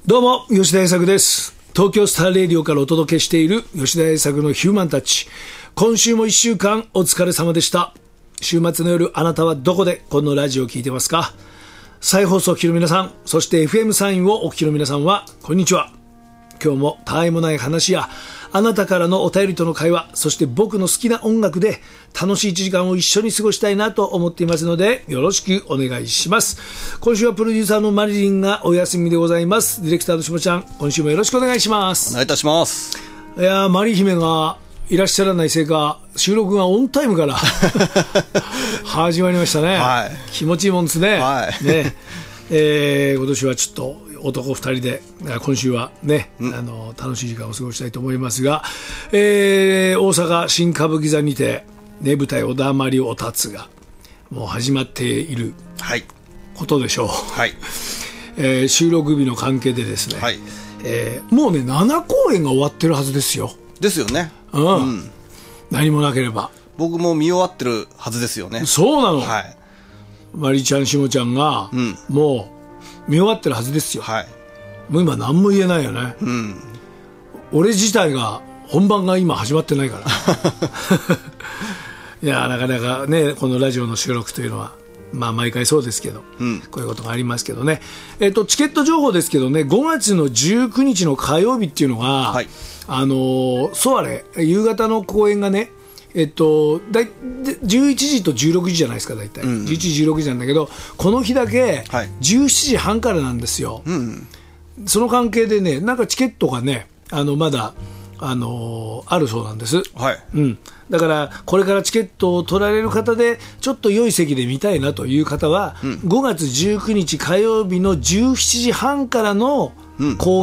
どうも吉田栄作です。東京スターレディオからお届けしている吉田栄作のヒューマンタッチ。今週も1週間お疲れ様でした。週末の夜、あなたはどこでこのラジオを聞いてますか？再放送を聞きの皆さん、そして FM サインをお聞きの皆さんはこんにちは。今日もたわいもない話やあなたからのお便りとの会話、そして僕の好きな音楽で楽しい1時間を一緒に過ごしたいなと思っていますので、よろしくお願いします。今週はプロデューサーのマリリンがお休みでございます。ディレクターのしもちゃん、今週もよろしくお願いします。 お願いいたします。 いやマリ姫がいらっしゃらないせいか、収録がオンタイムから始まりましたね、はい、気持ちいいもんですね、はいね今年はちょっと男2人で今週はね、楽しい時間を過ごしたいと思いますが、大阪新歌舞伎座にて、ね、舞台おだまりおたつがもう始まっていることでしょう、はい収録日の関係でですね、はいもうね7公演が終わってるはずですよ。 ですよね、 何もなければ僕も見終わってるはずですよね。 そうなの、 はい、 マリちゃんしもちゃんが、もう見終わってるはずですよ、はい、もう今何も言えないよね、俺自体が本番が今始まってないからいやなかなかねこのラジオの収録というのは毎回そうですけど、こういうことがありますけどね、チケット情報ですけどね、5月の19日の火曜日っていうのが、はい、ソワレ夕方の公演がね11時と16時じゃないですか、大体、11時16時なんだけど、この日だけ17時半からなんですよ、その関係でね、なんかチケットがねまだあるそうなんです、はいだからこれからチケットを取られる方でちょっと良い席で見たいなという方は、5月19日火曜日の17時半からの公演